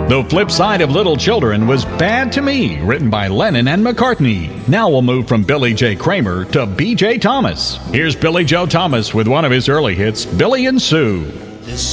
The Flip Side of Little Children was Bad to Me, written by Lennon and McCartney. Now we'll move from Billy J. Kramer to B.J. Thomas. Here's Billy Joe Thomas with one of his early hits, Billy and Sue.